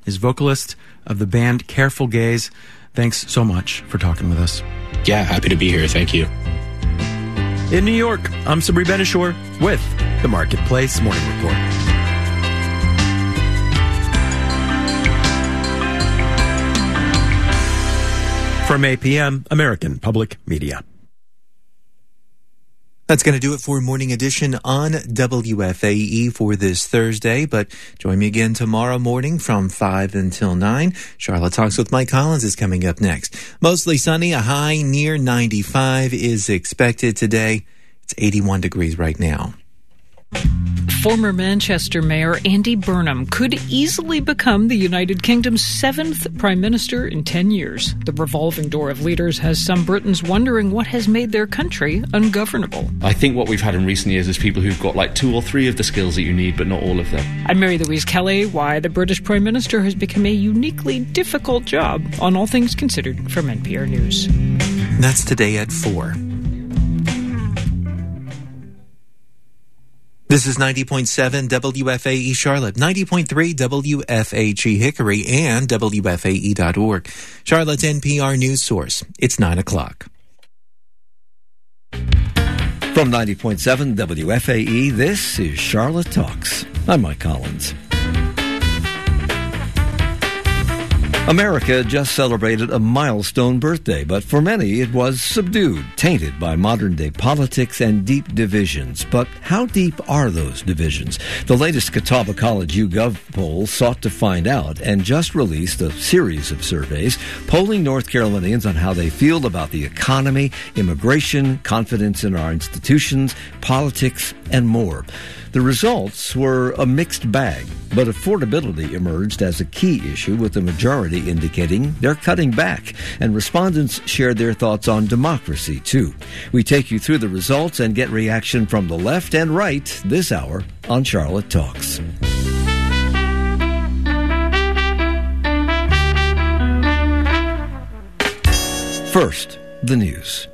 is vocalist of the band Careful Gaze. Thanks so much for talking with us. Yeah, happy to be here. Thank you. In New York, I'm Sabri Benishore with the Marketplace Morning Report. From APM, American Public Media. That's going to do it for Morning Edition on WFAE for this Thursday, but join me again tomorrow morning from 5 until 9. Charlotte Talks with Mike Collins is coming up next. Mostly sunny, a high near 95 is expected today. It's 81 degrees right now. Former Manchester Mayor Andy Burnham could easily become the United Kingdom's 7th Prime Minister in 10 years. The revolving door of leaders has some Britons wondering what has made their country ungovernable. I think what we've had in recent years is people who've got like 2 or 3 of the skills that you need, but not all of them. I'm Mary Louise Kelly. Why the British Prime Minister has become a uniquely difficult job on All Things Considered from NPR News. That's today at 4. This is 90.7 WFAE Charlotte, 90.3 WFAG Hickory, and WFAE.org. Charlotte's NPR news source. It's 9 o'clock. From 90.7 WFAE, this is Charlotte Talks. I'm Mike Collins. America just celebrated a milestone birthday, but for many it was subdued, tainted by modern-day politics and deep divisions. But how deep are those divisions? The latest Catawba College YouGov poll sought to find out and just released a series of surveys polling North Carolinians on how they feel about the economy, immigration, confidence in our institutions, politics, and more. The results were a mixed bag, but affordability emerged as a key issue, with the majority indicating they're cutting back, and respondents shared their thoughts on democracy, too. We take you through the results and get reaction from the left and right this hour on Charlotte Talks. First, the news.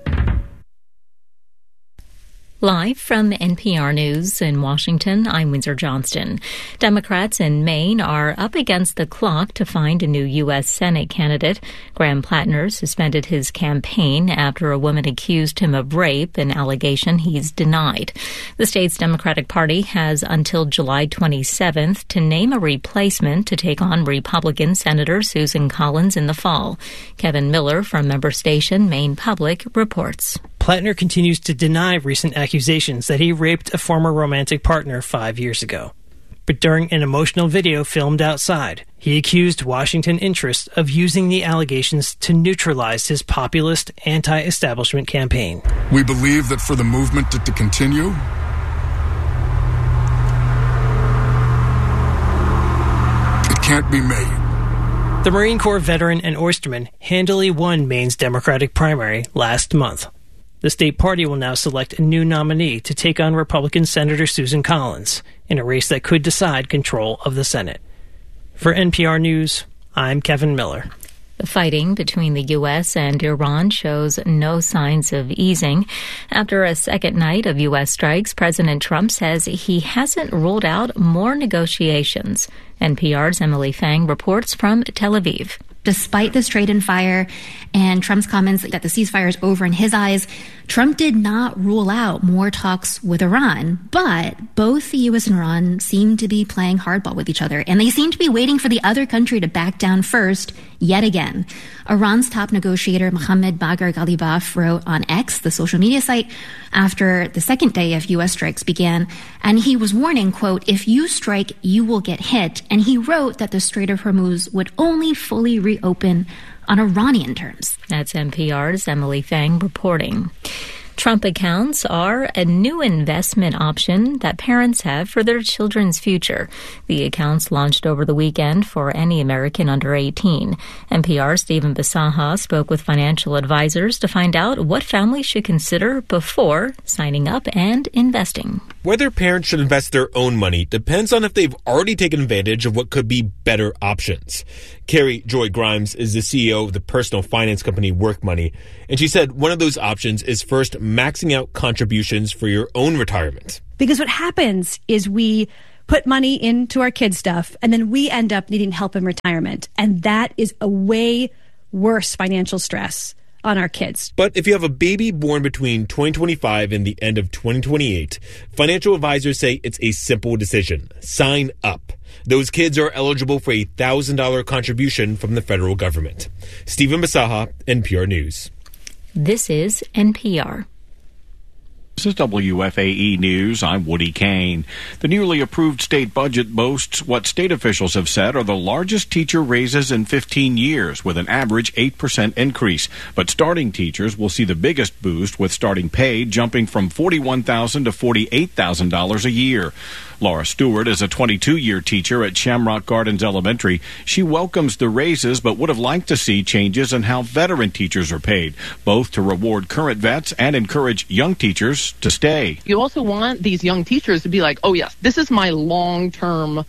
Live from NPR News in Washington, I'm Windsor Johnston. Democrats in Maine are up against the clock to find a new U.S. Senate candidate. Graham Plattner suspended his campaign after a woman accused him of rape, an allegation he's denied. The state's Democratic Party has until July 27th to name a replacement to take on Republican Senator Susan Collins in the fall. Kevin Miller from member station Maine Public reports. Plattner continues to deny recent accusations that he raped a former romantic partner 5 years ago. But during an emotional video filmed outside, he accused Washington interests of using the allegations to neutralize his populist, anti-establishment campaign. We believe that for the movement to continue, it can't be made. The Marine Corps veteran and oysterman handily won Maine's Democratic primary last month. The state party will now select a new nominee to take on Republican Senator Susan Collins in a race that could decide control of the Senate. For NPR News, I'm Kevin Miller. The fighting between the U.S. and Iran shows no signs of easing. After a second night of U.S. strikes, President Trump says he hasn't ruled out more negotiations. NPR's Emily Fang reports from Tel Aviv. Despite the straight-in fire and Trump's comments that the ceasefire is over in his eyes, Trump did not rule out more talks with Iran. But both the U.S. and Iran seem to be playing hardball with each other, and they seem to be waiting for the other country to back down first yet again. Iran's top negotiator Mohammad Bagher Ghalibaf wrote on X, the social media site, after the second day of U.S. strikes began, and he was warning, quote, "If you strike, you will get hit." And he wrote that the Strait of Hormuz would only fully reopen on Iranian terms. That's NPR's Emily Fang reporting. Trump accounts are a new investment option that parents have for their children's future. The accounts launched over the weekend for any American under 18. NPR's Stephen Bisaha spoke with financial advisors to find out what families should consider before signing up and investing. Whether parents should invest their own money depends on if they've already taken advantage of what could be better options. Carrie Joy Grimes is the CEO of the personal finance company Work Money, and she said one of those options is first maxing out contributions for your own retirement. Because what happens is we put money into our kids' stuff, and then we end up needing help in retirement. And that is a way worse financial stress on our kids. But if you have a baby born between 2025 and the end of 2028, financial advisors say it's a simple decision. Sign up. Those kids are eligible for a $1,000 contribution from the federal government. Stephen Basaha, NPR News. This is NPR. This is WFAE News. I'm Woody Kane. The newly approved state budget boasts what state officials have said are the largest teacher raises in 15 years, with an average 8% increase. But starting teachers will see the biggest boost, with starting pay jumping from $41,000 to $48,000 a year. Laura Stewart is a 22-year teacher at Shamrock Gardens Elementary. She welcomes the raises, but would have liked to see changes in how veteran teachers are paid, both to reward current vets and encourage young teachers to stay. You also want these young teachers to be like, oh, yes, this is my long-term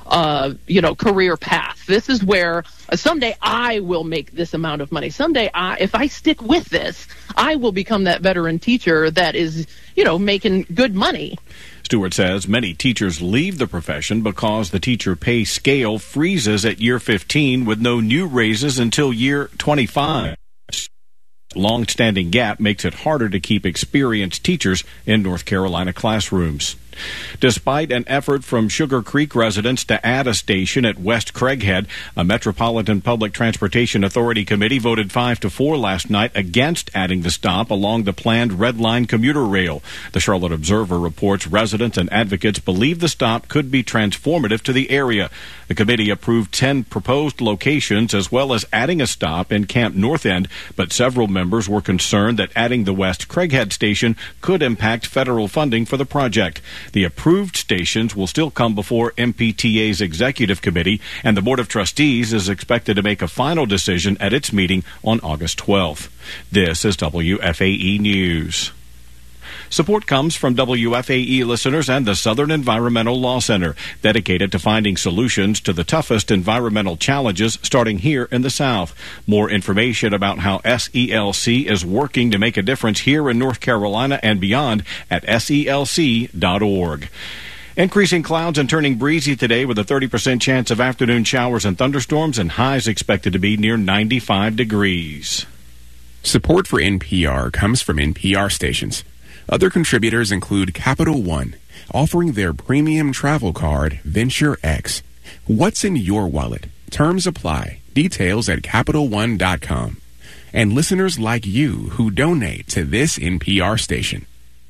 career path. This is where someday I will make this amount of money. Someday, if I stick with this, I will become that veteran teacher that is, making good money. Stewart says many teachers leave the profession because the teacher pay scale freezes at year 15 with no new raises until year 25. Long-standing gap makes it harder to keep experienced teachers in North Carolina classrooms. Despite an effort from Sugar Creek residents to add a station at West Craighead, a Metropolitan Public Transportation Authority committee voted 5-4 last night against adding the stop along the planned Red Line commuter rail. The Charlotte Observer reports residents and advocates believe the stop could be transformative to the area. The committee approved 10 proposed locations as well as adding a stop in Camp North End, but several members were concerned that adding the West Craighead station could impact federal funding for the project. The approved stations will still come before MPTA's executive committee, and the Board of Trustees is expected to make a final decision at its meeting on August 12th. This is WFAE News. Support comes from WFAE listeners and the Southern Environmental Law Center, dedicated to finding solutions to the toughest environmental challenges starting here in the South. More information about how SELC is working to make a difference here in North Carolina and beyond at SELC.org. Increasing clouds and turning breezy today with a 30% chance of afternoon showers and thunderstorms, and highs expected to be near 95 degrees. Support for NPR comes from NPR stations. Other contributors include Capital One, offering their premium travel card, Venture X. What's in your wallet? Terms apply. Details at CapitalOne.com. And listeners like you who donate to this NPR station.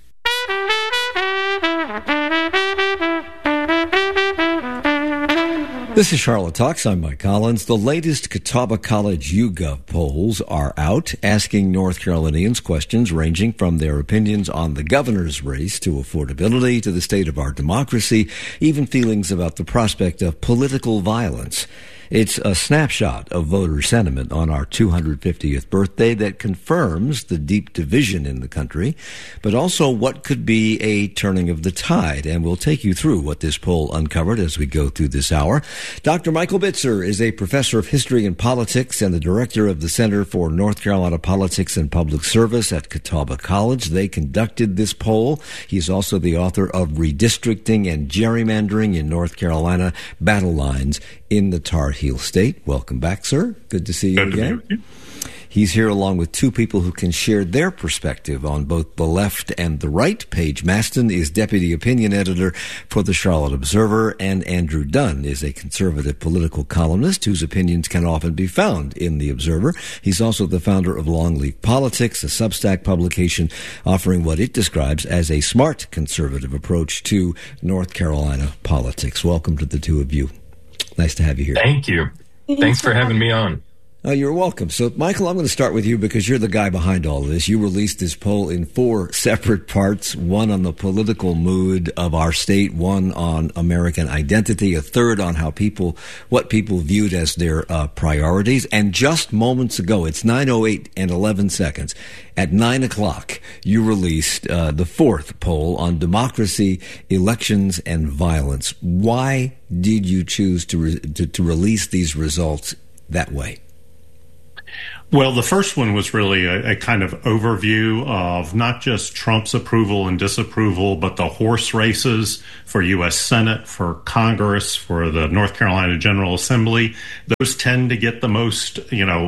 This is Charlotte Talks. I'm Mike Collins. The latest Catawba College YouGov polls are out, asking North Carolinians questions ranging from their opinions on the governor's race to affordability to the state of our democracy, even feelings about the prospect of political violence. It's a snapshot of voter sentiment on our 250th birthday that confirms the deep division in the country, but also what could be a turning of the tide. And we'll take you through what this poll uncovered as we go through this hour. Dr. Michael Bitzer is a professor of history and politics and the director of the Center for North Carolina Politics and Public Service at Catawba College. They conducted this poll. He's also the author of Redistricting and Gerrymandering in North Carolina, Battle Lines in the Tar Heel State. Welcome back, sir. Good to see you again. He's here along with two people who can share their perspective on both the left and the right. Paige Maston is deputy opinion editor for the Charlotte Observer, and Andrew Dunn is a conservative political columnist whose opinions can often be found in the Observer. He's also the founder of Longleaf Politics, a Substack publication offering what it describes as a smart conservative approach to North Carolina politics. Welcome to the two of you. Nice to have you here. Thank you. Thanks for having me on. You're welcome. So, Michael, I'm going to start with you because you're the guy behind all of this. You released this poll in 4 separate parts, one on the political mood of our state, one on American identity, a third on what people viewed as their priorities. And just moments ago, it's 9:08 and 11 seconds. At 9 o'clock, you released the 4th poll on democracy, elections, and violence. Why did you choose to release these results that way? Well, the first one was really a kind of overview of not just Trump's approval and disapproval, but the horse races for U.S. Senate, for Congress, for the North Carolina General Assembly. Those tend to get the most,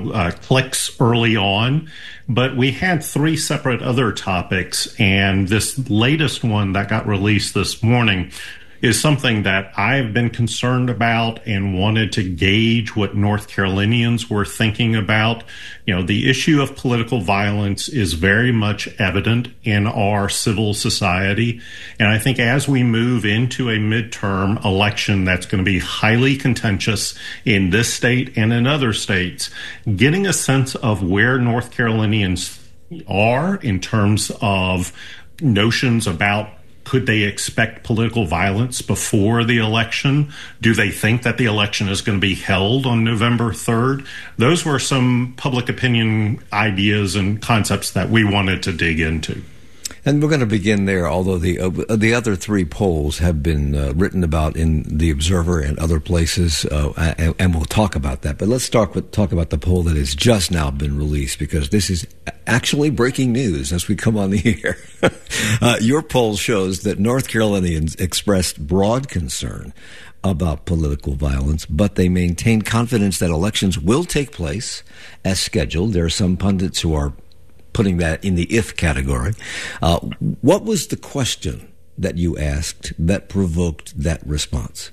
clicks early on. But we had three separate other topics, and this latest one that got released this morning is something that I've been concerned about and wanted to gauge what North Carolinians were thinking about. The issue of political violence is very much evident in our civil society. And I think as we move into a midterm election that's going to be highly contentious in this state and in other states, getting a sense of where North Carolinians are in terms of notions about could they expect political violence before the election? Do they think that the election is going to be held on November 3rd? Those were some public opinion ideas and concepts that we wanted to dig into. And we're going to begin there, although the other three polls have been written about in The Observer and other places, and we'll talk about that. But let's talk about the poll that has just now been released, because this is actually breaking news as we come on the air. Your poll shows that North Carolinians expressed broad concern about political violence, but they maintain confidence that elections will take place as scheduled. There are some pundits who are putting that in the if category. What was the question that you asked that provoked that response?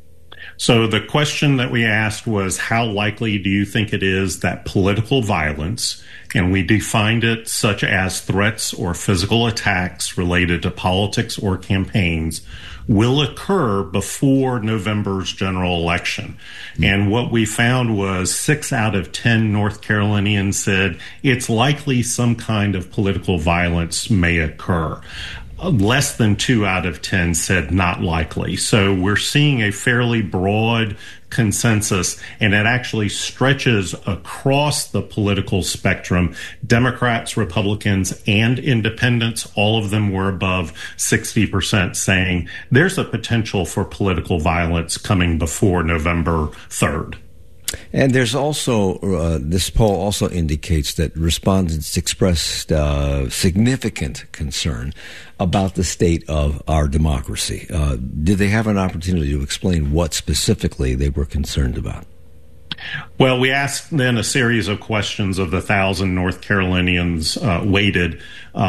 So the question that we asked was, how likely do you think it is that political violence, and we defined it such as threats or physical attacks related to politics or campaigns, will occur before November's general election? And what we found was 6 out of 10 North Carolinians said it's likely some kind of political violence may occur. Less than 2 out of 10 said not likely. So we're seeing a fairly broad consensus, and it actually stretches across the political spectrum. Democrats, Republicans, and independents, all of them were above 60%, saying there's a potential for political violence coming before November 3rd. And there's also, this poll also indicates that respondents expressed significant concern about the state of our democracy. Did they have an opportunity to explain what specifically they were concerned about? Well, we asked then a series of questions of the 1,000 North Carolinians weighted,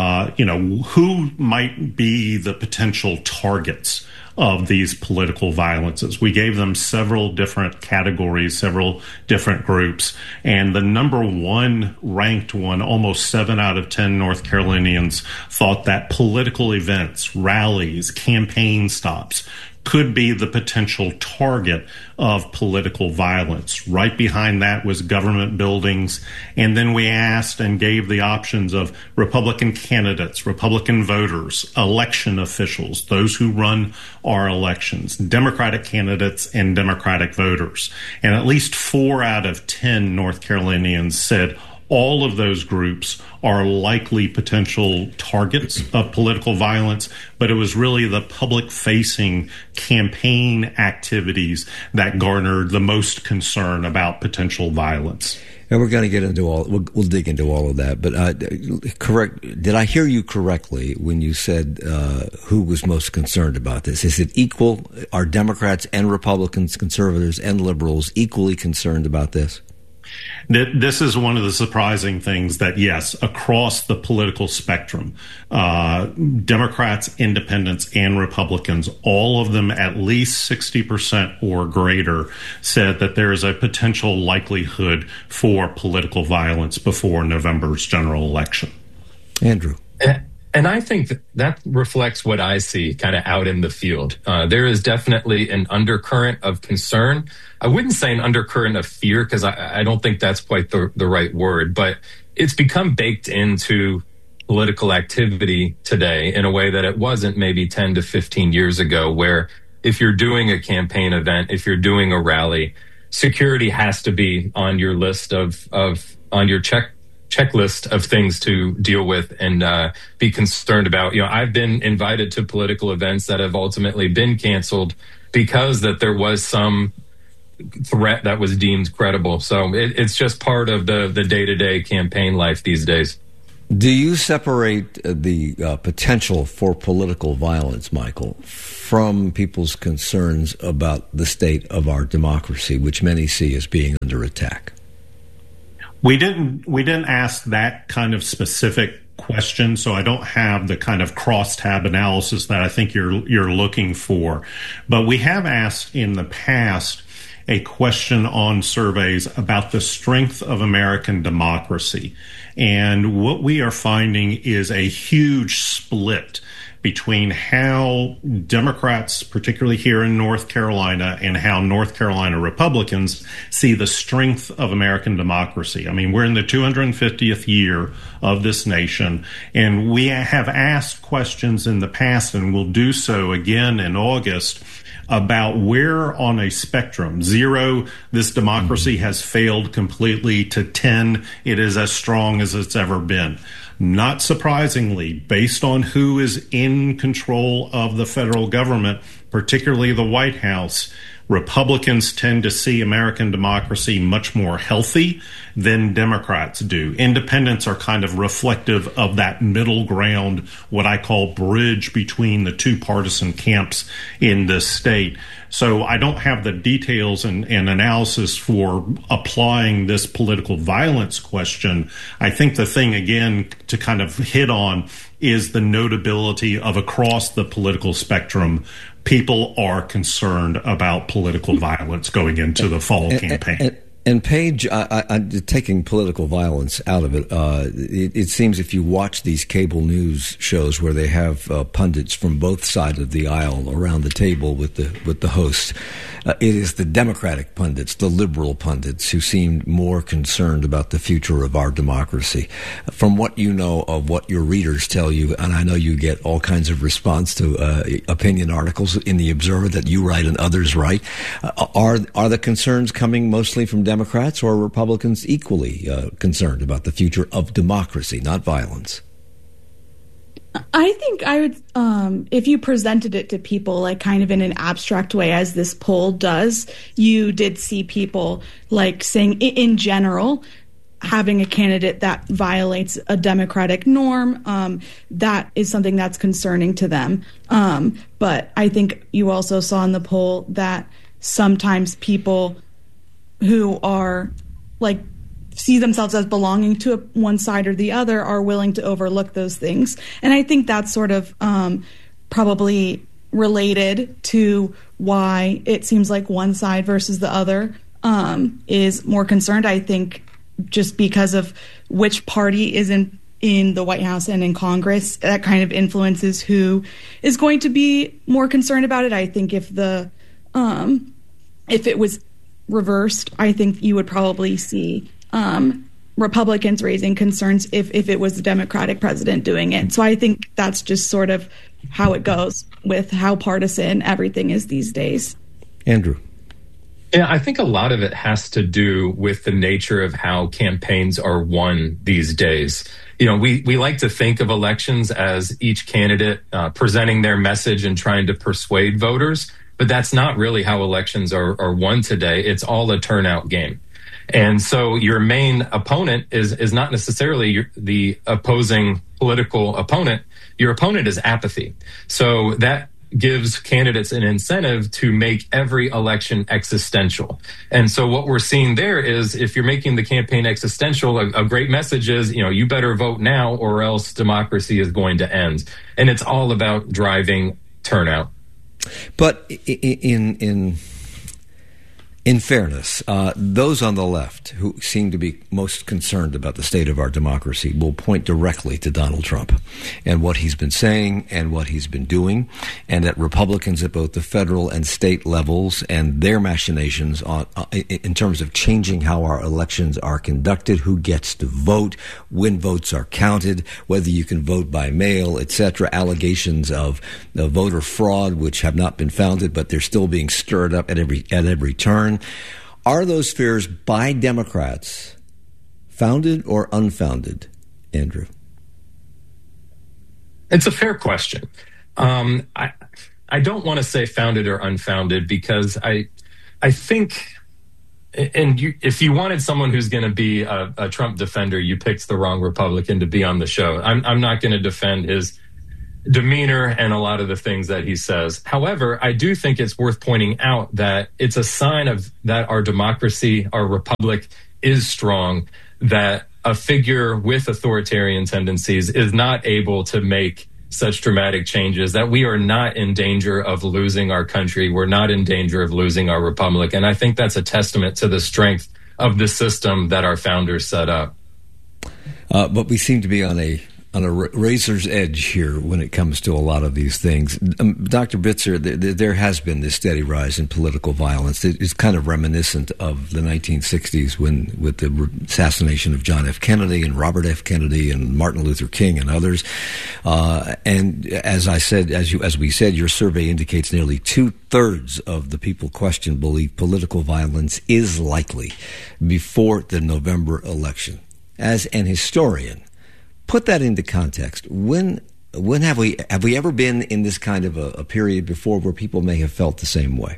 who might be the potential targets of these political violences. We gave them several different categories, several different groups, and the number one ranked one, almost 7 out of 10 North Carolinians thought that political events, rallies, campaign stops could be the potential target of political violence. Right behind that was government buildings. And then we asked and gave the options of Republican candidates, Republican voters, election officials, those who run our elections, Democratic candidates, and Democratic voters. And at least 4 out of 10 North Carolinians said all of those groups are likely potential targets of political violence, but it was really the public-facing campaign activities that garnered the most concern about potential violence. And we're going to get into we'll dig into all of that. But did I hear you correctly when you said who was most concerned about this? Is it equal? Are Democrats and Republicans, conservatives and liberals equally concerned about this? This is one of the surprising things that, yes, across the political spectrum, Democrats, independents, and Republicans, all of them at least 60% or greater said that there is a potential likelihood for political violence before November's general election. Andrew. And I think that reflects what I see kind of out in the field. There is definitely an undercurrent of concern. I wouldn't say an undercurrent of fear, because I don't think that's quite the right word, but it's become baked into political activity today in a way that it wasn't maybe 10 to 15 years ago, where if you're doing a campaign event, if you're doing a rally, security has to be on your list on your checklist of things to deal with and be concerned about. I've been invited to political events that have ultimately been canceled because that there was some threat that was deemed credible. So it's just part of the day-to-day campaign life these days. Do you separate the potential for political violence, Michael, from people's concerns about the state of our democracy, which many see as being under attack? We didn't ask that kind of specific question, so I don't have the kind of crosstab analysis that I think you're looking for. But we have asked in the past a question on surveys about the strength of American democracy. And what we are finding is a huge split between how Democrats, particularly here in North Carolina, and how North Carolina Republicans see the strength of American democracy. I mean, we're in the 250th year of this nation, and we have asked questions in the past, and will do so again in August, about where on a spectrum, 0, this democracy has failed completely, to 10, it is as strong as it's ever been. Not surprisingly, based on who is in control of the federal government, particularly the White House, Republicans tend to see American democracy much more healthy than Democrats do. Independents are kind of reflective of that middle ground, what I call bridge between the two partisan camps in this state. So I don't have the details and analysis for applying this political violence question. I think the thing, again, to kind of hit on is the notability of across the political spectrum, people are concerned about political violence going into the fall campaign. And Paige, taking political violence out of it, it seems if you watch these cable news shows where they have pundits from both sides of the aisle around the table with the host, it is the Democratic pundits, the liberal pundits, who seem more concerned about the future of our democracy. From what you know of what your readers tell you, and I know you get all kinds of response to opinion articles in the Observer that you write and others write, are the concerns coming mostly from Democrats, or are Republicans equally concerned about the future of democracy, not violence? I think I would, if you presented it to people like kind of in an abstract way, as this poll does, you did see people like saying, in general, having a candidate that violates a democratic norm, that is something that's concerning to them. But I think you also saw in the poll that sometimes people who are like see themselves as belonging to one side or the other are willing to overlook those things. And I think that's sort of probably related to why it seems like one side versus the other is more concerned. I think just because of which party is in the White House and in Congress, that kind of influences who is going to be more concerned about it. I think if it was reversed, I think you would probably see Republicans raising concerns if it was the Democratic president doing it. So I think that's just sort of how it goes with how partisan everything is these days. Andrew. Yeah, I think a lot of it has to do with the nature of how campaigns are won these days. You know, we like to think of elections as each candidate presenting their message and trying to persuade voters, but that's not really how elections are won today. It's all a turnout game. And so your main opponent is not necessarily the opposing political opponent. Your opponent is apathy. So that gives candidates an incentive to make every election existential. And so what we're seeing there is if you're making the campaign existential, a great message is, you better vote now or else democracy is going to end. And it's all about driving turnout. But in fairness, those on the left who seem to be most concerned about the state of our democracy will point directly to Donald Trump and what he's been saying and what he's been doing, and that Republicans at both the federal and state levels and their machinations in terms of changing how our elections are conducted, who gets to vote, when votes are counted, whether you can vote by mail, etc., allegations of voter fraud which have not been founded, but they're still being stirred up at every turn. Are those fears by Democrats founded or unfounded, Andrew? It's a fair question. I don't want to say founded or unfounded because I think if you wanted someone who's going to be a Trump defender, you picked the wrong Republican to be on the show. I'm not going to defend his demeanor and a lot of the things that he says. However, I do think it's worth pointing out that it's a sign of that our democracy, our republic is strong, that a figure with authoritarian tendencies is not able to make such dramatic changes, that we are not in danger of losing our country. We're not in danger of losing our republic. And I think that's a testament to the strength of the system that our founders set up. But we seem to be on a razor's edge here when it comes to a lot of these things. Dr. Bitzer, there has been this steady rise in political violence. It's kind of reminiscent of the 1960s with the assassination of John F. Kennedy and Robert F. Kennedy and Martin Luther King and others. And as we said, your survey indicates nearly 2/3 of the people questioned believe political violence is likely before the November election. As an historian, put that into context. When have we ever been in this kind of a period before where people may have felt the same way?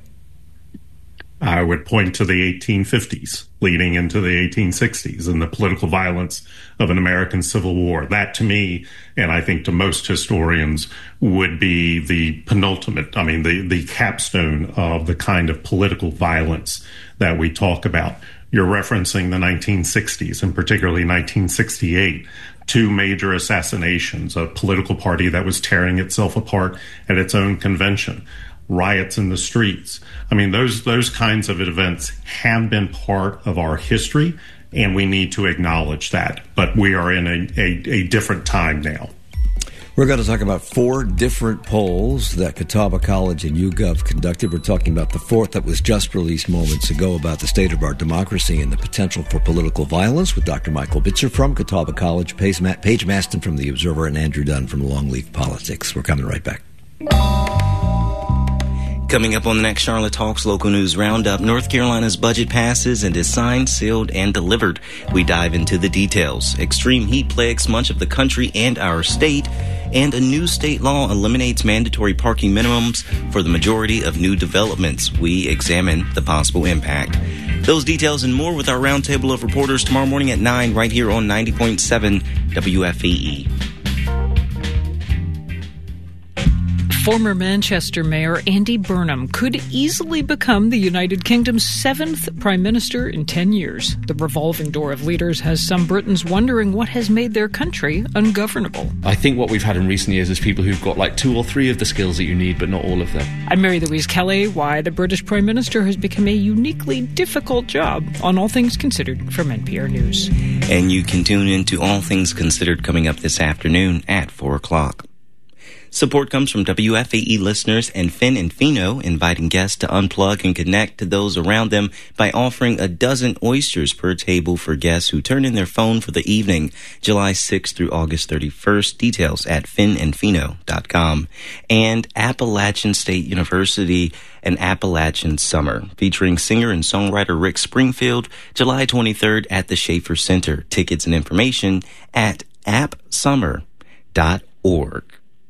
I would point to the 1850s leading into the 1860s and the political violence of an American Civil War. That, to me, and I think to most historians, would be the penultimate, the capstone of the kind of political violence that we talk about. You're referencing the 1960s, and particularly 1968. 2 major assassinations, a political party that was tearing itself apart at its own convention, riots in the streets. Those kinds of events have been part of our history, and we need to acknowledge that. But we are in a different time now. We're going to talk about 4 different polls that Catawba College and YouGov conducted. We're talking about the 4th that was just released moments ago about the state of our democracy and the potential for political violence with Dr. Michael Bitzer from Catawba College, Paige Maston from The Observer, and Andrew Dunn from Longleaf Politics. We're coming right back. Coming up on the next Charlotte Talks Local News Roundup, North Carolina's budget passes and is signed, sealed, and delivered. We dive into the details. Extreme heat plagues much of the country and our state, and a new state law eliminates mandatory parking minimums for the majority of new developments. We examine the possible impact. Those details and more with our roundtable of reporters tomorrow morning at 9 right here on 90.7 WFAE. Former Manchester Mayor Andy Burnham could easily become the United Kingdom's 7th Prime Minister in 10 years. The revolving door of leaders has some Britons wondering what has made their country ungovernable. I think what we've had in recent years is people who've got like 2 or 3 of the skills that you need, but not all of them. I'm Mary Louise Kelly. Why the British Prime Minister has become a uniquely difficult job on All Things Considered from NPR News. And you can tune in to All Things Considered coming up this afternoon at 4 o'clock. Support comes from WFAE listeners and Fin and Fino, inviting guests to unplug and connect to those around them by offering a dozen oysters per table for guests who turn in their phone for the evening, July 6th through August 31st. Details at finandfino.com. And Appalachian State University, an Appalachian Summer, featuring singer and songwriter Rick Springfield, July 23rd at the Schaefer Center. Tickets and information at appsummer.org.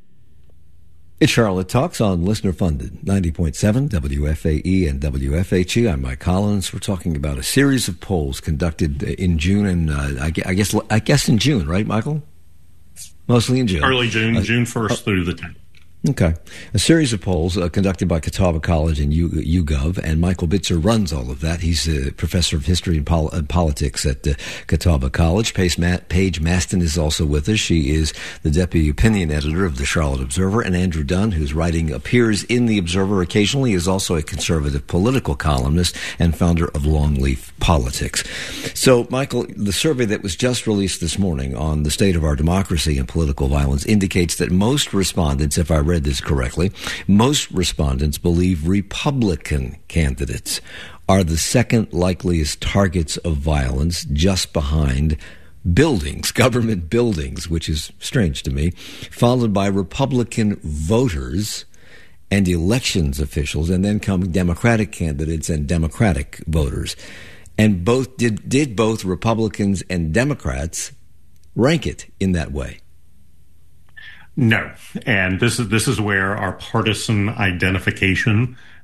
It's Charlotte Talks on listener-funded 90.7 WFAE and WFHE. I'm Mike Collins. We're talking about a series of polls conducted in June, and I guess in June, right, Michael? Mostly in June. Early June, June 1st through the 10th. Okay. A series of polls conducted by Catawba College and YouGov, and Michael Bitzer runs all of that. He's a professor of history and politics at Catawba College. Paige Maston is also with us. She is the deputy opinion editor of the Charlotte Observer, and Andrew Dunn, whose writing appears in the Observer occasionally, is also a conservative political columnist and founder of Longleaf Politics. So, Michael, the survey that was just released this morning on the state of our democracy and political violence indicates that most respondents, if I read this correctly, most respondents believe Republican candidates are the second likeliest targets of violence, just behind buildings, government buildings, which is strange to me, followed by Republican voters and elections officials, and then come Democratic candidates and Democratic voters. And did both Republicans and Democrats rank it in that way? No, and this is where our partisan identification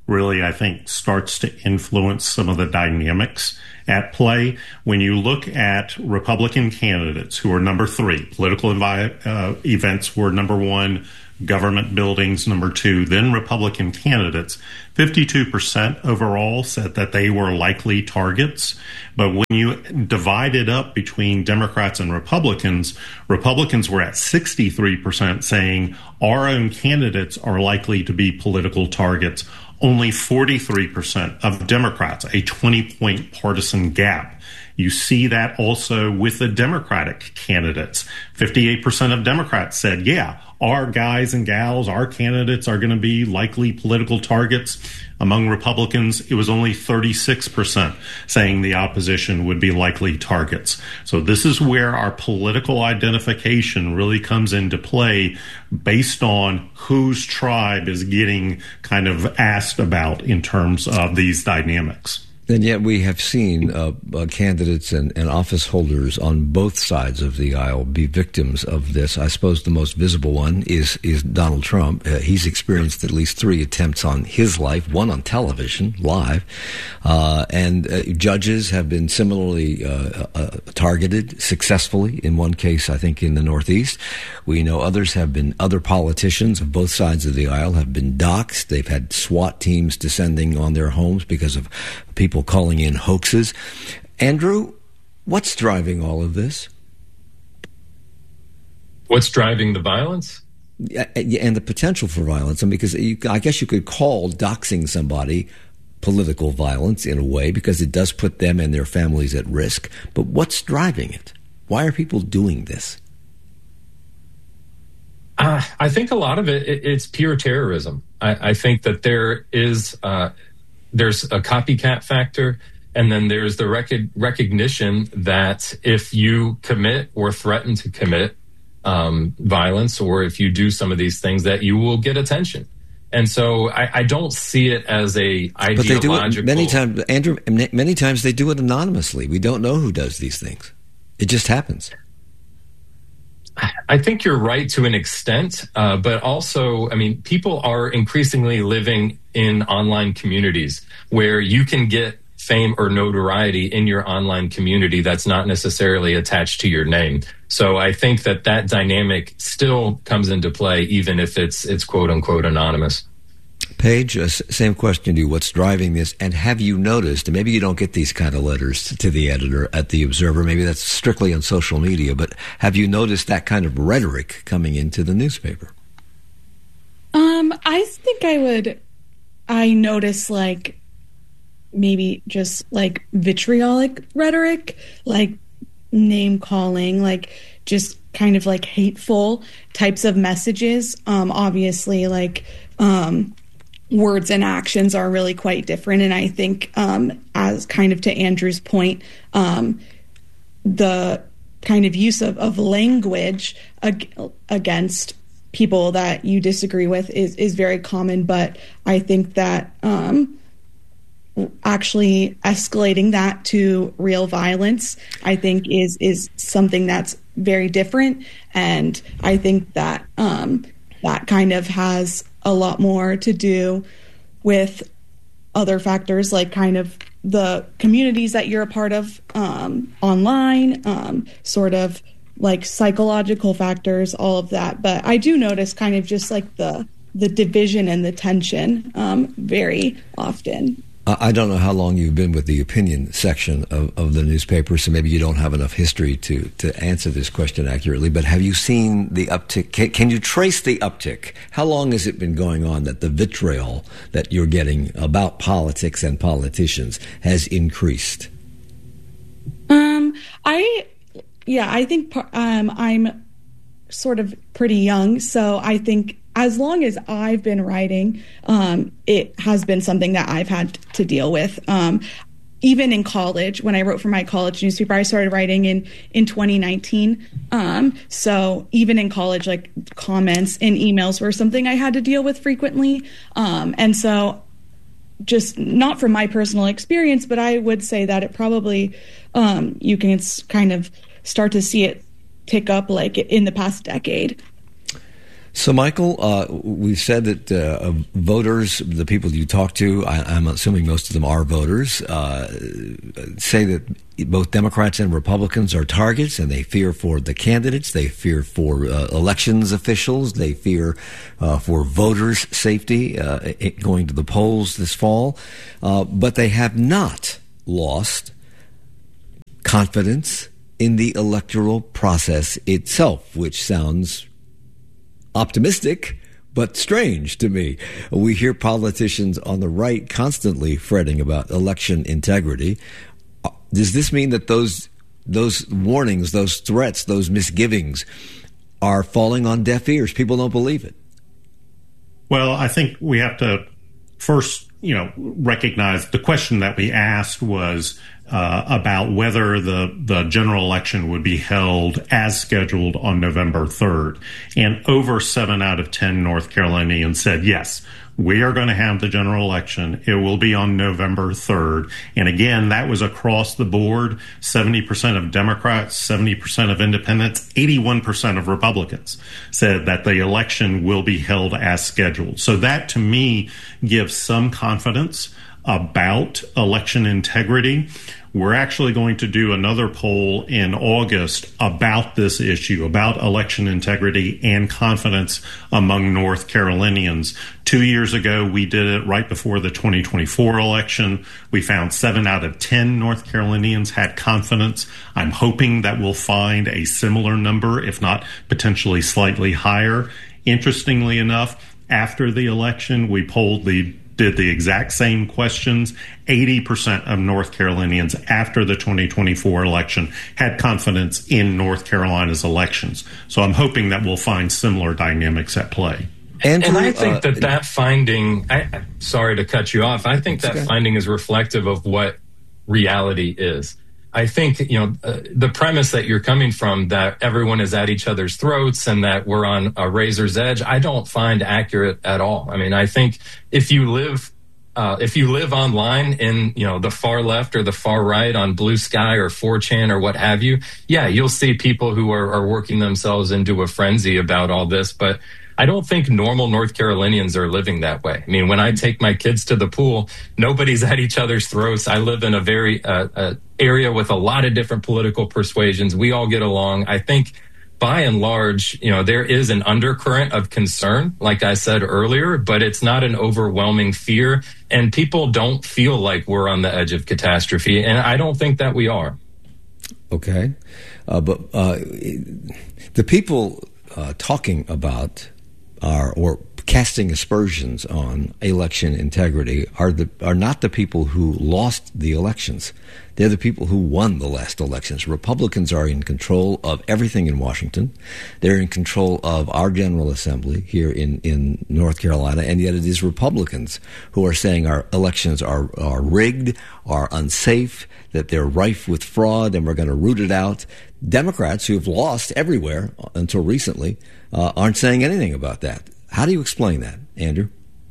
really, I think, starts to influence some of the dynamics at play. When you look at Republican candidates who are number 3, political events were number 1, government buildings number 2, then Republican candidates, 52% overall said that they were likely targets. But when you divide it up between Democrats and Republicans, Republicans were at 63% saying our own candidates are likely to be political targets. Only 43% of Democrats, a 20-point partisan gap. You see that also with the Democratic candidates. 58% of Democrats said, yeah, our guys and gals, our candidates are going to be likely political targets. Among Republicans, it was only 36% saying the opposition would be likely targets. So this is where our political identification really comes into play based on whose tribe is getting kind of asked about in terms of these dynamics. And yet we have seen candidates and office holders on both sides of the aisle be victims of this. I suppose the most visible one is Donald Trump. He's experienced at least 3 attempts on his life, one on television, live. And judges have been similarly targeted successfully. In one case, I think in the Northeast. We know other politicians of both sides of the aisle have been doxxed. They've had SWAT teams descending on their homes because of people calling in hoaxes. Andrew, what's driving all of this? What's driving the violence? And the potential for violence. I mean, because I guess you could call doxing somebody political violence in a way, because it does put them and their families at risk. But what's driving it? Why are people doing this? I think a lot of it's pure terrorism. I think that there's a copycat factor, and then there's the recognition that if you commit or threaten to commit violence, or if you do some of these things, that you will get attention. And so I don't see it as a ideological... But they do it many times, Andrew, many times they do it anonymously. We don't know who does these things. It just happens. I think you're right to an extent, but also, I mean, people are increasingly living in online communities where you can get fame or notoriety in your online community that's not necessarily attached to your name. So I think that dynamic still comes into play, even if it's quote unquote anonymous. Paige, same question to you. What's driving this? And have you noticed, and maybe you don't get these kind of letters to the editor at The Observer, maybe that's strictly on social media, but have you noticed that kind of rhetoric coming into the newspaper? I think I notice like maybe just like vitriolic rhetoric, like name calling, like just kind of like hateful types of messages. Obviously like, words and actions are really quite different. And I think, as kind of to Andrew's point, the kind of use of language against people that you disagree with is very common. But I think that actually escalating that to real violence, I think is something that's very different. And I think that that kind of has a lot more to do with other factors, like kind of the communities that you're a part of online, sort of like psychological factors, all of that. But I do notice kind of just like the division and the tension very often. I don't know how long you've been with the opinion section of the newspaper, so maybe you don't have enough history to answer this question accurately, but have you seen the uptick? Can you trace the uptick? How long has it been going on that the vitriol that you're getting about politics and politicians has increased? I think I'm sort of pretty young, so I think as long as I've been writing, it has been something that I've had to deal with. Even in college, when I wrote for my college newspaper, I started writing in 2019. So even in college, like comments and emails were something I had to deal with frequently. And so just not from my personal experience, but I would say that it probably, you can kind of start to see it tick up like in the past decade. So, Michael, we've said that voters, the people you talk to, I'm assuming most of them are voters, say that both Democrats and Republicans are targets, and they fear for the candidates, they fear for elections officials, they fear for voters' safety going to the polls this fall, but they have not lost confidence in the electoral process itself, which sounds optimistic, but strange to me. We hear politicians on the right constantly fretting about election integrity. Does this mean that those warnings, those threats, those misgivings are falling on deaf ears? People don't believe it. Well, I think we have to first, recognize the question that we asked was about whether the general election would be held as scheduled on November 3rd. And over 7 out of 10 North Carolinians said, yes, we are going to have the general election. It will be on November 3rd. And again, that was across the board. 70% of Democrats, 70% of independents, 81% of Republicans said that the election will be held as scheduled. So that, to me, gives some confidence about election integrity. We're actually going to do another poll in August about this issue, about election integrity and confidence among North Carolinians. 2 years ago, we did it right before the 2024 election. We found 7 out of 10 North Carolinians had confidence. I'm hoping that we'll find a similar number, if not potentially slightly higher. Interestingly enough, after the election, we did the exact same questions. 80% of North Carolinians after the 2024 election had confidence in North Carolina's elections. So I'm hoping that we'll find similar dynamics at play. And I think that finding, sorry to cut you off, I think that finding is reflective of what reality is. I think, the premise that you're coming from, that everyone is at each other's throats and that we're on a razor's edge, I don't find accurate at all. I mean, I think if you live online in, the far left or the far right on Blue Sky or 4chan or what have you, yeah, you'll see people who are working themselves into a frenzy about all this. But I don't think normal North Carolinians are living that way. I mean, when I take my kids to the pool, nobody's at each other's throats. I live in a very area with a lot of different political persuasions. We all get along. I think by and large, there is an undercurrent of concern, like I said earlier, but it's not an overwhelming fear. And people don't feel like we're on the edge of catastrophe. And I don't think that we are. Okay. But the people talking about or casting aspersions on election integrity are not the people who lost the elections. They're the people who won the last elections. Republicans are in control of everything in Washington. They're in control of our General Assembly here in North Carolina, and yet it is Republicans who are saying our elections are rigged, are unsafe, that they're rife with fraud, and we're going to root it out. Democrats, who have lost everywhere until recently, aren't saying anything about that. How do you explain that, Andrew?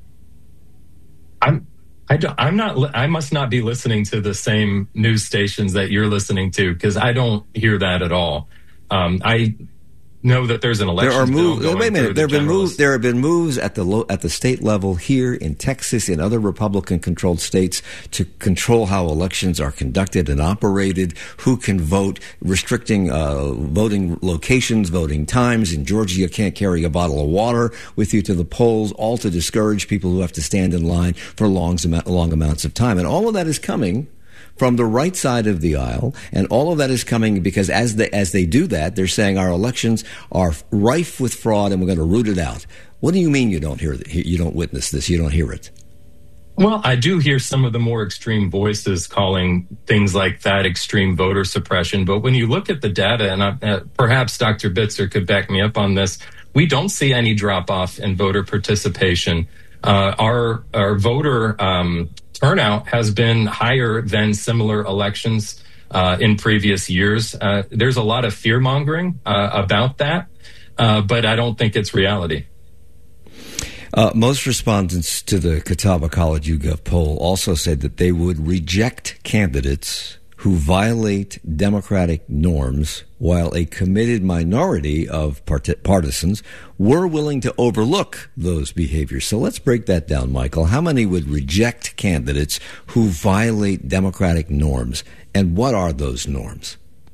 I must not be listening to the same news stations that you're listening to, because I don't hear that at all. I know that there's an election. There are moves. Wait a minute. There have been moves at the state level here in Texas, in other Republican-controlled states, to control how elections are conducted and operated, who can vote, restricting voting locations, voting times. In Georgia, you can't carry a bottle of water with you to the polls, all to discourage people who have to stand in line for long amounts of time. And all of that is coming from the right side of the aisle, and all of that is coming because as they do that, they're saying our elections are rife with fraud and we're going to root it out. What do you mean you don't hear that? You don't witness this? You don't hear it? Well, I do hear some of the more extreme voices calling things like that extreme voter suppression. But when you look at the data, and perhaps Dr. Bitzer could back me up on this, we don't see any drop off in voter participation. Our voter turnout has been higher than similar elections in previous years. There's a lot of fear mongering about that, but I don't think it's reality. Most respondents to the Catawba College YouGov poll also said that they would reject candidates who violate democratic norms, while a committed minority of partisans were willing to overlook those behaviors. So let's break that down, Michael. How many would reject candidates who violate democratic norms, and what are those norms?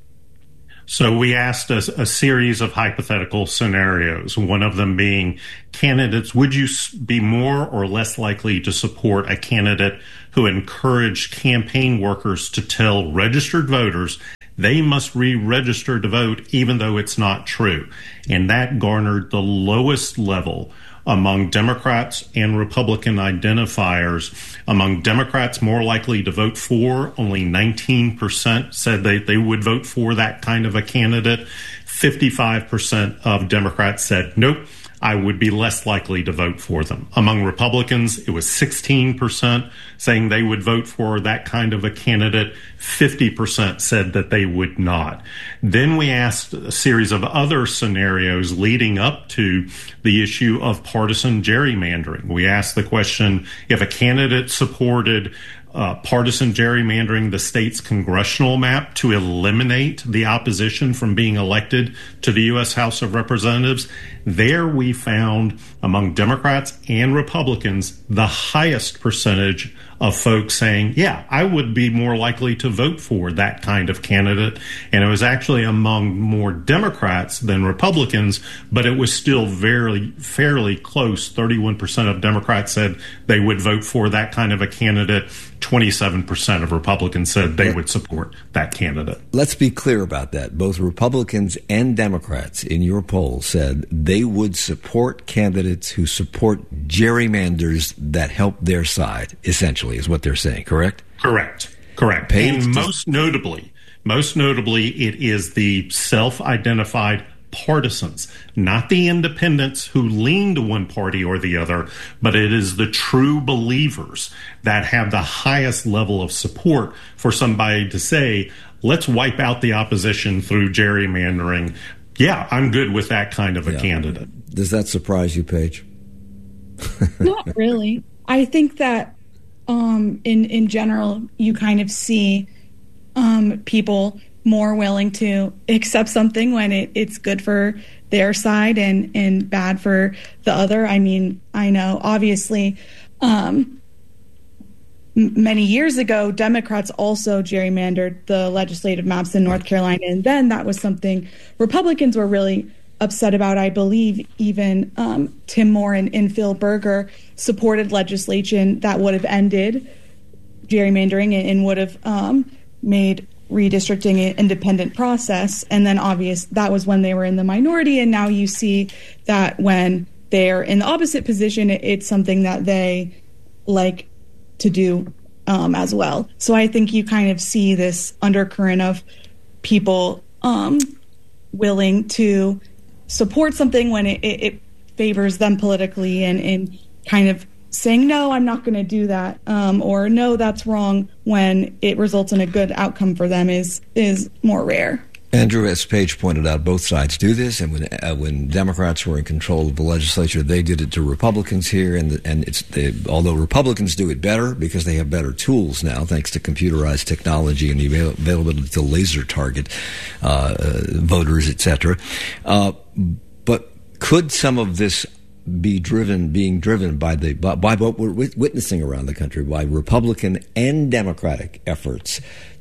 So we asked a series of hypothetical scenarios, one of them being candidates. Would you be more or less likely to support a candidate who encouraged campaign workers to tell registered voters they must re-register to vote even though it's not true? And that garnered the lowest level among Democrats and Republican identifiers. Among Democrats more likely to vote for, only 19% said they would vote for that kind of a candidate. 55% of Democrats said, nope, I would be less likely to vote for them. Among Republicans, it was 16% saying they would vote for that kind of a candidate. 50% said that they would not. Then we asked a series of other scenarios leading up to the issue of partisan gerrymandering. We asked the question, if a candidate supported partisan gerrymandering the state's congressional map to eliminate the opposition from being elected to the U.S. House of Representatives, there we found among Democrats and Republicans the highest percentage of folks saying, yeah, I would be more likely to vote for that kind of candidate. And it was actually among more Democrats than Republicans, but it was still fairly close. 31% of Democrats said they would vote for that kind of a candidate. 27% of Republicans said they would support that candidate. Let's be clear about that. Both Republicans and Democrats in your poll said they would support candidates who support gerrymanders that help their side, essentially, is what they're saying, correct? Correct. And most notably, it is the self-identified partisans, not the independents who lean to one party or the other, but it is the true believers that have the highest level of support for somebody to say, let's wipe out the opposition through gerrymandering. Yeah, I'm good with that kind of a candidate. Does that surprise you, Paige? Not really. I think that in general, you kind of see people more willing to accept something when it's good for their side and bad for the other. I mean, I know, obviously, many years ago, Democrats also gerrymandered the legislative maps in North Carolina, and then that was something Republicans were really upset about. I believe even Tim Moore and Phil Berger supported legislation that would have ended gerrymandering and would have made redistricting an independent process. And then that was when they were in the minority, and now you see that when they're in the opposite position, it's something that they like to do as well. So I think you kind of see this undercurrent of people willing to support something when it favors them politically and kind of saying, no, I'm not going to do that, or no, that's wrong, when it results in a good outcome for them is more rare. Andrew, as Paige pointed out, both sides do this, and when Democrats were in control of the legislature, they did it to Republicans here, although Republicans do it better because they have better tools now, thanks to computerized technology and the availability to laser target voters, etc. But could some of this being driven by what we're witnessing around the country, by Republican and Democratic efforts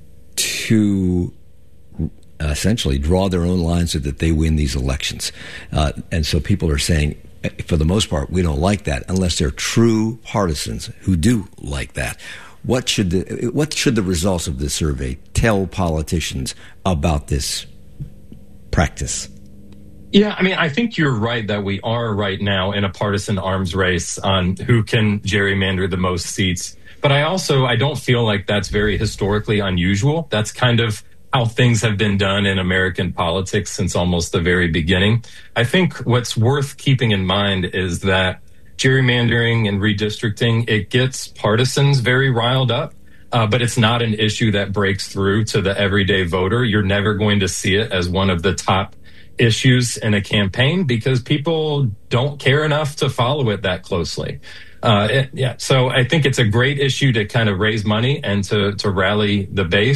to essentially draw their own lines so that they win these elections? And so people are saying, for the most part, we don't like that, unless they're true partisans who do like that. What should the results of this survey tell politicians about this practice? Yeah, I mean, I think you're right that we are right now in a partisan arms race on who can gerrymander the most seats. But I don't feel like that's very historically unusual. That's kind of how things have been done in American politics since almost the very beginning. I think what's worth keeping in mind is that gerrymandering and redistricting, it gets partisans very riled up, but it's not an issue that breaks through to the everyday voter. You're never going to see it as one of the top issues in a campaign because people don't care enough to follow it that closely. So I think it's a great issue to kind of raise money and to rally the base.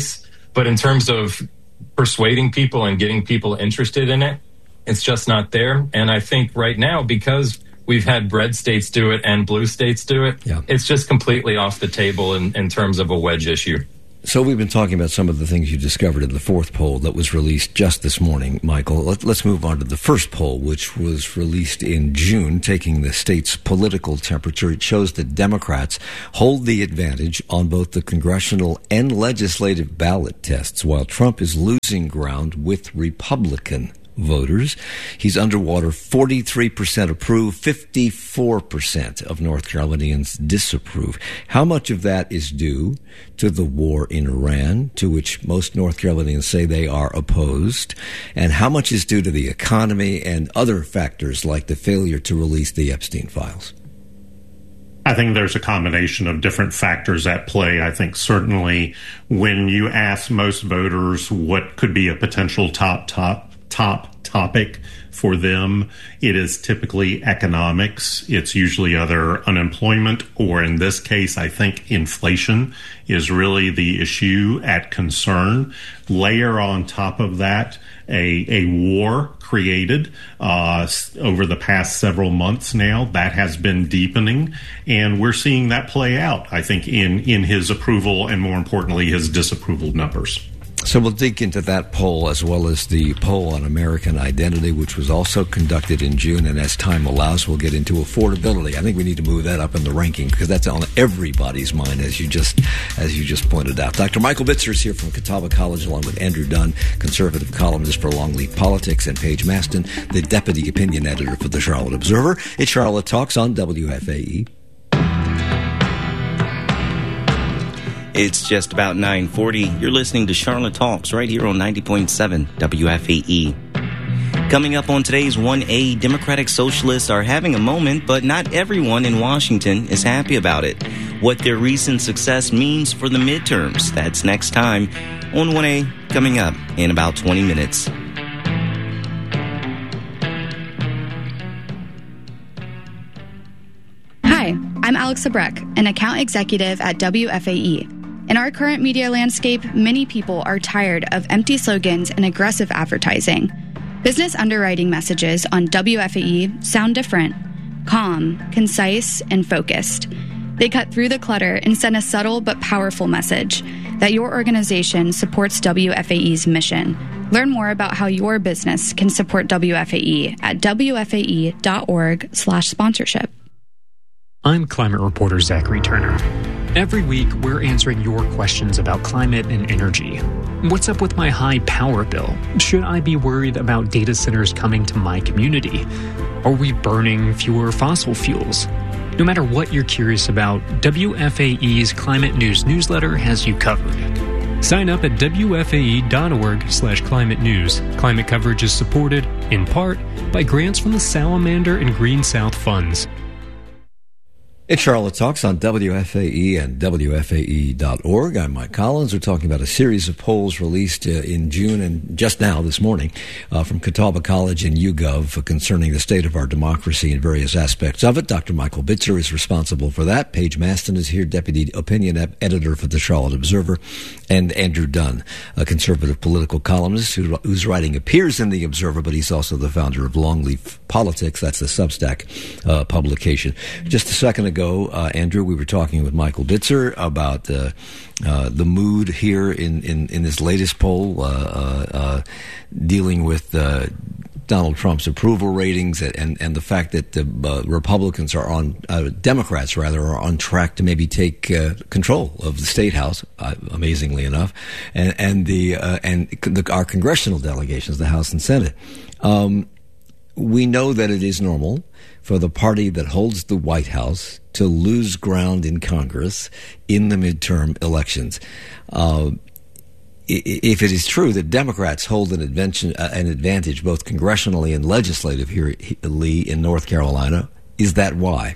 But in terms of persuading people and getting people interested in it, it's just not there. And I think right now, because we've had red states do it and blue states do it, it's just completely off the table in terms of a wedge issue. So we've been talking about some of the things you discovered in the fourth poll that was released just this morning, Michael. Let's move on to the first poll, which was released in June, taking the state's political temperature. It shows that Democrats hold the advantage on both the congressional and legislative ballot tests, while Trump is losing ground with Republican voters. He's underwater. 43% approve, 54% of North Carolinians disapprove. How much of that is due to the war in Iran, to which most North Carolinians say they are opposed, and how much is due to the economy and other factors like the failure to release the Epstein files? I think there's a combination of different factors at play. I think certainly when you ask most voters what could be a potential top topic for them, it is typically economics. It's usually either unemployment or, in this case, I think inflation is really the issue at concern. Layer on top of that a war created over the past several months now that has been deepening, and we're seeing that play out, I think, in his approval and, more importantly, his disapproval numbers. So we'll dig into that poll as well as the poll on American identity, which was also conducted in June. And as time allows, we'll get into affordability. I think we need to move that up in the ranking because that's on everybody's mind, as you just pointed out. Dr. Michael Bitzer is here from Catawba College, along with Andrew Dunn, conservative columnist for Longleaf Politics, and Paige Maston, the deputy opinion editor for the Charlotte Observer. It's Charlotte Talks on WFAE. It's just about 9:40. You're listening to Charlotte Talks right here on 90.7 WFAE. Coming up on today's 1A, Democratic Socialists are having a moment, but not everyone in Washington is happy about it. What their recent success means for the midterms. That's next time on 1A, coming up in about 20 minutes. Hi, I'm Alex Abrek, an account executive at WFAE. In our current media landscape, many people are tired of empty slogans and aggressive advertising. Business underwriting messages on WFAE sound different, calm, concise, and focused. They cut through the clutter and send a subtle but powerful message that your organization supports WFAE's mission. Learn more about how your business can support WFAE at wfae.org/sponsorship. I'm climate reporter Zachary Turner. Every week, we're answering your questions about climate and energy. What's up with my high power bill? Should I be worried about data centers coming to my community? Are we burning fewer fossil fuels? No matter what you're curious about, WFAE's Climate News newsletter has you covered. Sign up at wfae.org/climate news. Climate coverage is supported, in part, by grants from the Salamander and Green South funds. It's Charlotte Talks on WFAE and WFAE.org. I'm Mike Collins. We're talking about a series of polls released in June and just now this morning from Catawba College and YouGov concerning the state of our democracy and various aspects of it. Dr. Michael Bitzer is responsible for that. Paige Maston is here, deputy opinion editor for the Charlotte Observer, and Andrew Dunn, a conservative political columnist whose writing appears in the Observer, but he's also the founder of Longleaf Politics. That's the Substack publication. Just a second ago, Andrew, we were talking with Michael Bitzer about the mood here in this latest poll, dealing with Donald Trump's approval ratings and the fact that the Republicans are Democrats are on track to maybe take control of the State House, amazingly enough, and our congressional delegations, the House and Senate. We know that it is normal for the party that holds the White House to lose ground in Congress in the midterm elections. If it is true that Democrats hold an advantage both congressionally and legislatively in North Carolina, is that why?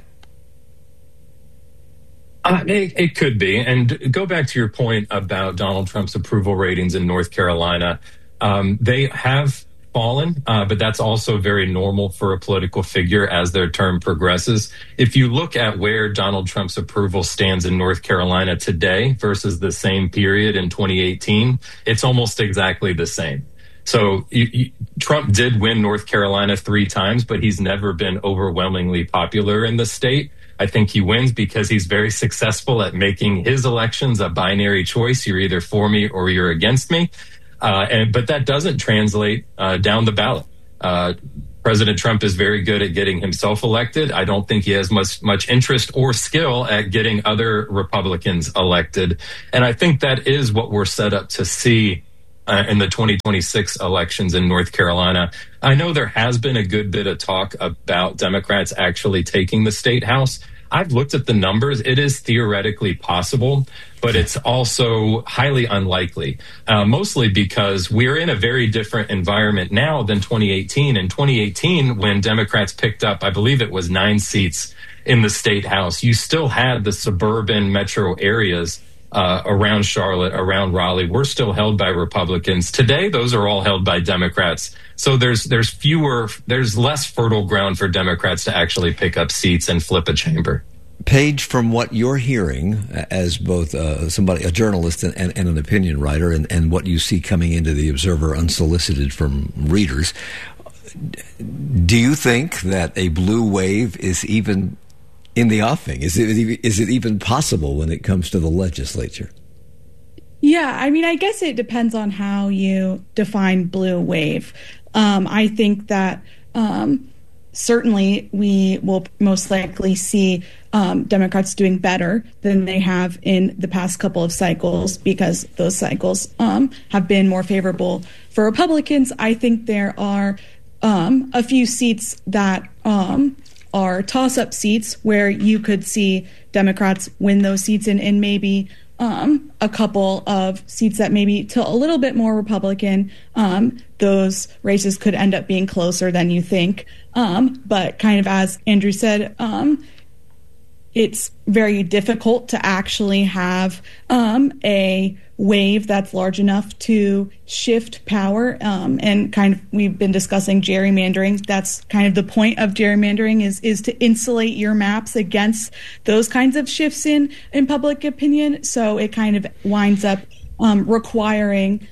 It could be. And go back to your point about Donald Trump's approval ratings in North Carolina. They have fallen, but that's also very normal for a political figure as their term progresses. If you look at where Donald Trump's approval stands in North Carolina today versus the same period in 2018, it's almost exactly the same. So Trump did win North Carolina 3 times, but he's never been overwhelmingly popular in the state. I think he wins because he's very successful at making his elections a binary choice. You're either for me or you're against me. But that doesn't translate down the ballot. President Trump is very good at getting himself elected. I don't think he has much interest or skill at getting other Republicans elected. And I think that is what we're set up to see in the 2026 elections in North Carolina. I know there has been a good bit of talk about Democrats actually taking the state house. I've looked at the numbers. It is theoretically possible, but it's also highly unlikely, mostly because we're in a very different environment now than 2018. In 2018, when Democrats picked up, I believe it was 9 seats in the state house, you still had the suburban metro areas around Charlotte, around Raleigh, were still held by Republicans. Today, those are all held by Democrats. So there's less fertile ground for Democrats to actually pick up seats and flip a chamber. Paige, from what you're hearing as both a journalist and an opinion writer, and what you see coming into the Observer unsolicited from readers, do you think that a blue wave is even in the offing? Is it even possible when it comes to the legislature? Yeah, I mean, I guess it depends on how you define blue wave. I think that certainly we will most likely see Democrats doing better than they have in the past couple of cycles, because those cycles have been more favorable for Republicans. I think there are a few seats that are toss-up seats where you could see Democrats win those seats, and maybe a couple of seats that maybe tilt a little bit more Republican. Those races could end up being closer than you think. But kind of as Andrew said, it's very difficult to actually have a wave that's large enough to shift power. And kind of, we've been discussing gerrymandering. That's kind of the point of gerrymandering, is to insulate your maps against those kinds of shifts in public opinion. So it kind of winds up requiring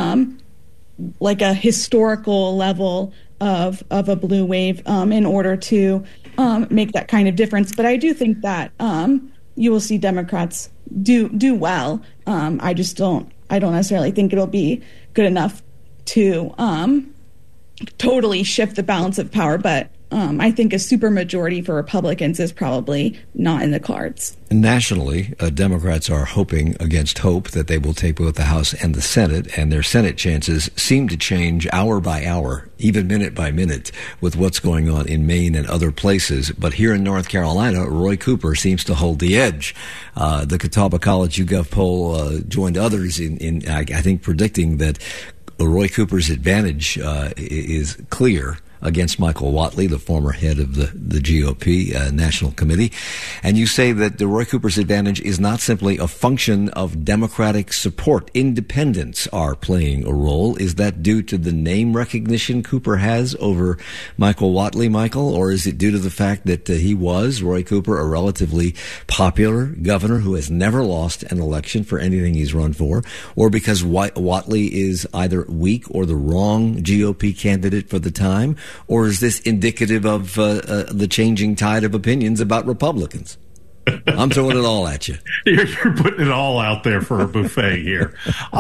like a historical level of a blue wave in order to make that kind of difference. But I do think that you will see Democrats do well. I don't necessarily think it'll be good enough to totally shift the balance of power, but I think a supermajority for Republicans is probably not in the cards. Nationally, Democrats are hoping against hope that they will take both the House and the Senate, and their Senate chances seem to change hour by hour, even minute by minute, with what's going on in Maine and other places. But here in North Carolina, Roy Cooper seems to hold the edge. The Catawba College YouGov poll joined others in I think, predicting that Roy Cooper's advantage is clear against Michael Whatley, the former head of the GOP National Committee. And you say that the Roy Cooper's advantage is not simply a function of Democratic support. Independents are playing a role. Is that due to the name recognition Cooper has over Michael Whatley, Michael? Or is it due to the fact that Roy Cooper, a relatively popular governor who has never lost an election for anything he's run for? Or because Whatley is either weak or the wrong GOP candidate for the time? Or is this indicative of the changing tide of opinions about Republicans? I'm throwing it all at you. You're putting it all out there for a buffet here.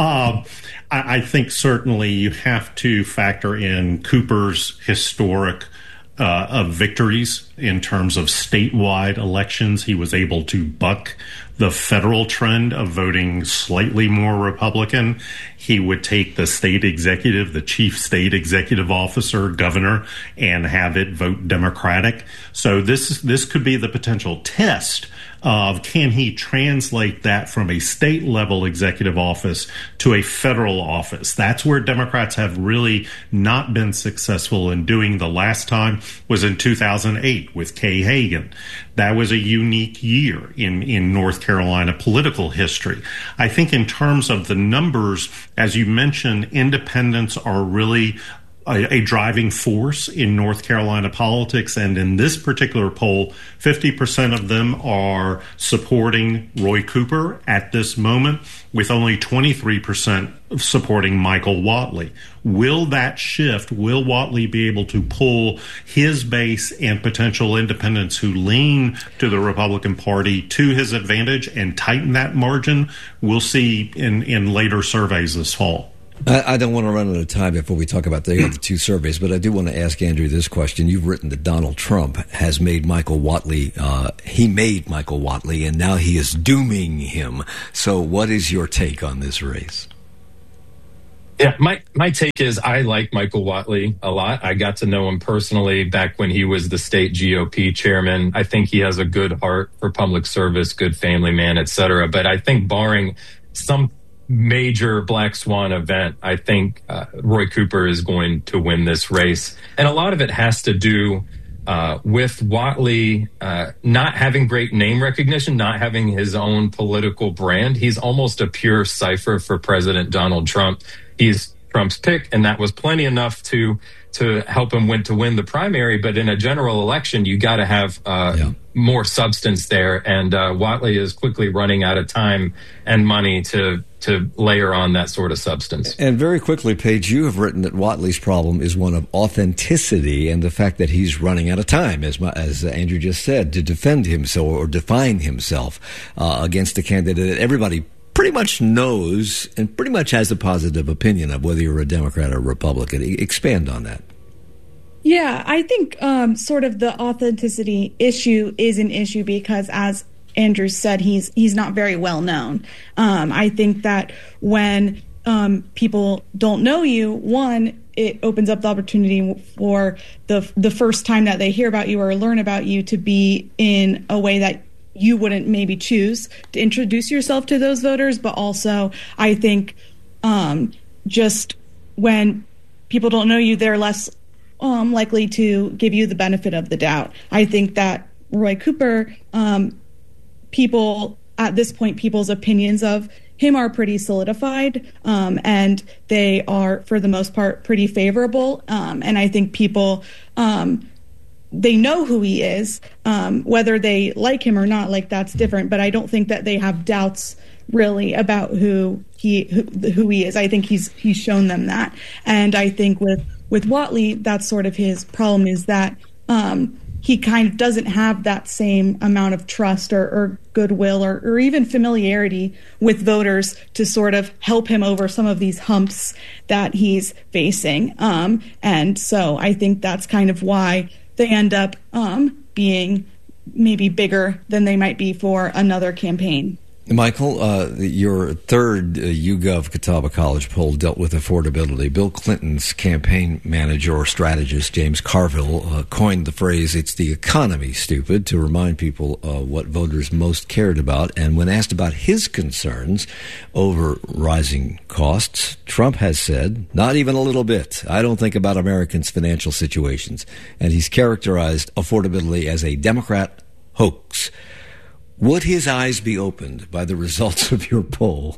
I think certainly you have to factor in Cooper's historic of victories in terms of statewide elections. He was able to buck the federal trend of voting slightly more Republican. He would take the state executive, the chief state executive officer, governor, and have it vote Democratic. So this could be the potential test of, can he translate that from a state level executive office to a federal office? That's where Democrats have really not been successful in doing. The last time was in 2008 with Kay Hagan. That was a unique year in North Carolina political history. I think in terms of the numbers, as you mentioned, independents are really a driving force in North Carolina politics. And in this particular poll, 50% of them are supporting Roy Cooper at this moment, with only 23% supporting Michael Whatley. Will that shift? Will Whatley be able to pull his base and potential independents who lean to the Republican Party to his advantage and tighten that margin? We'll see in later surveys this fall. I don't want to run out of time before we talk about the other two surveys, but I do want to ask Andrew this question. You've written that Donald Trump has made Michael Whatley, he made Michael Whatley, and now he is dooming him. So what is your take on this race? Yeah, my take is I like Michael Whatley a lot. I got to know him personally back when he was the state GOP chairman. I think he has a good heart for public service, good family man, et cetera. But I think barring some major black swan event, I think Roy Cooper is going to win this race. And a lot of it has to do with Whatley not having great name recognition, not having his own political brand. He's almost a pure cipher for President Donald Trump. He's Trump's pick, and that was plenty enough to help him win the primary. But in a general election, you got to have more substance there. And Whatley is quickly running out of time and money to layer on that sort of substance. And very quickly, Paige, you have written that Whatley's problem is one of authenticity and the fact that he's running out of time, as Andrew just said, to defend himself or define himself against a candidate that everybody pretty much knows and pretty much has a positive opinion of, whether you're a Democrat or Republican. Expand on that. Yeah, I think sort of the authenticity issue is an issue because, as Andrew said, he's not very well known. I think that when people don't know you, one, it opens up the opportunity for the first time that they hear about you or learn about you to be in a way that you wouldn't maybe choose to introduce yourself to those voters. But also, I think just when people don't know you, they're less likely to give you the benefit of the doubt. I think that Roy Cooper, people at this point, people's opinions of him are pretty solidified, and they are, for the most part, pretty favorable. And I think people, they know who he is, whether they like him or not, like that's different. But I don't think that they have doubts really about who he is. I think he's shown them that. And I think with Whatley, that's sort of his problem, is that he kind of doesn't have that same amount of trust or goodwill or even familiarity with voters to sort of help him over some of these humps that he's facing. And so I think that's kind of why they end up being maybe bigger than they might be for another campaign. Michael, your third YouGov Catawba College poll dealt with affordability. Bill Clinton's campaign manager or strategist, James Carville, coined the phrase, "It's the economy, stupid," to remind people what voters most cared about. And when asked about his concerns over rising costs, Trump has said, "Not even a little bit. I don't think about Americans' financial situations." And he's characterized affordability as a Democrat hoax. Would his eyes be opened by the results of your poll?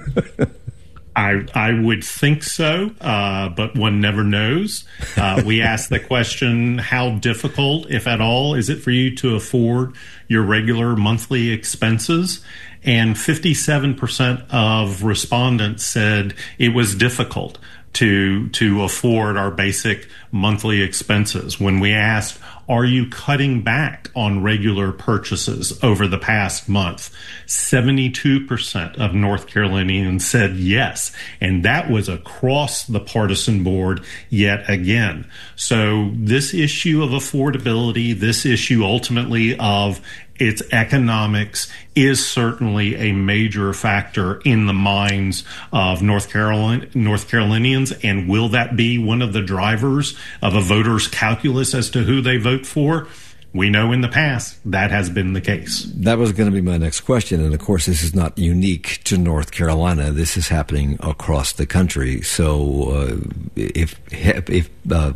I would think so, but one never knows. We asked the question, how difficult, if at all, is it for you to afford your regular monthly expenses? And 57% of respondents said it was difficult to afford our basic monthly expenses. When we asked, are you cutting back on regular purchases over the past month? 72% of North Carolinians said yes, and that was across the partisan board yet again. So this issue of affordability, this issue ultimately of its economics, is certainly a major factor in the minds of North Carolinians. And will that be one of the drivers of a voter's calculus as to who they vote for? We know in the past that has been the case. That was going to be my next question. And of course, this is not unique to North Carolina. This is happening across the country. So if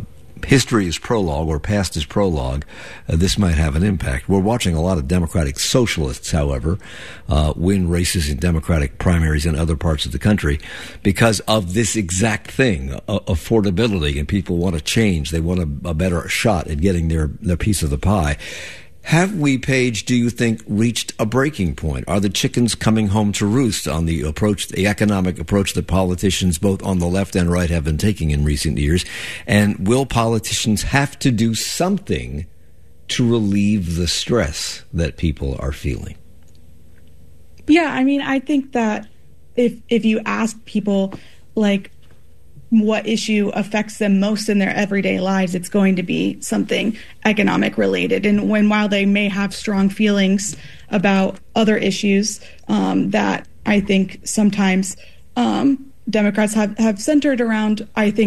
history is prologue or past is prologue, this might have an impact. We're watching a lot of Democratic socialists, however, win races in Democratic primaries in other parts of the country because of this exact thing, affordability, and people want to change. They want a better shot at getting their piece of the pie. Have we, Paige, do you think, reached a breaking point? Are the chickens coming home to roost on the economic approach that politicians both on the left and right have been taking in recent years? And will politicians have to do something to relieve the stress that people are feeling? Yeah, I mean, I think that if you ask people, like, what issue affects them most in their everyday lives, it's going to be something economic related. And while they may have strong feelings about other issues that I think sometimes Democrats have centered around, I think